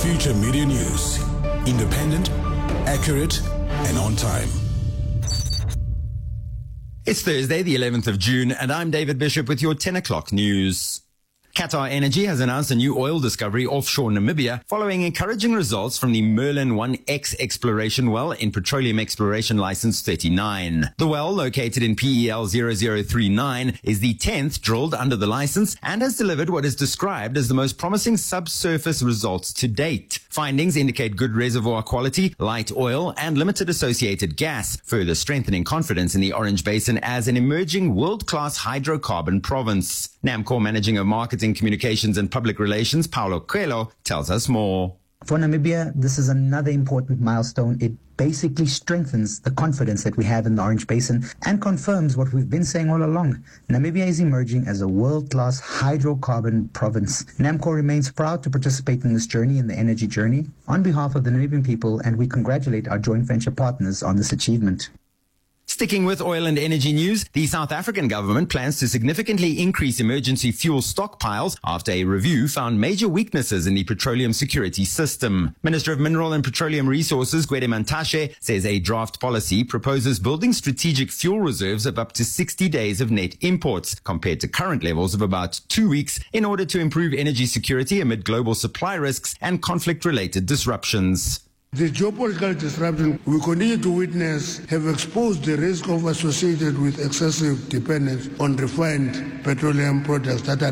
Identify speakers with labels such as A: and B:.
A: Future Media News. Independent, accurate, and on time.
B: It's Thursday, the 11th of June, and I'm David Bishop with your 10 o'clock news. Qatar Energy has announced a new oil discovery offshore Namibia following encouraging results from the Merlin 1X exploration well in Petroleum Exploration License 39. The well, located in PEL 0039, is the 10th drilled under the license and has delivered what is described as the most promising subsurface results to date. Findings indicate good reservoir quality, light oil, and limited associated gas, further strengthening confidence in the Orange Basin as an emerging world-class hydrocarbon province. NAMCOR Managing of Marketing, Communications and Public Relations, Paulo Coelho, tells us more.
C: For Namibia, this is another important milestone. It basically strengthens the confidence that we have in the Orange Basin and confirms what we've been saying all along. Namibia is emerging as a world-class hydrocarbon province. NAMCOR remains proud to participate in this journey, in the energy journey, on behalf of the Namibian people, and we congratulate our joint venture partners on this achievement.
B: Sticking with oil and energy news, the South African government plans to significantly increase emergency fuel stockpiles after a review found major weaknesses in the petroleum security system. Minister of Mineral and Petroleum Resources, Gwede Mantashe, says a draft policy proposes building strategic fuel reserves of up to 60 days of net imports, compared to current levels of about 2 weeks, in order to improve energy security amid global supply risks and conflict-related disruptions.
D: The geopolitical disruption we continue to witness have exposed the risk associated with excessive dependence on refined petroleum products that are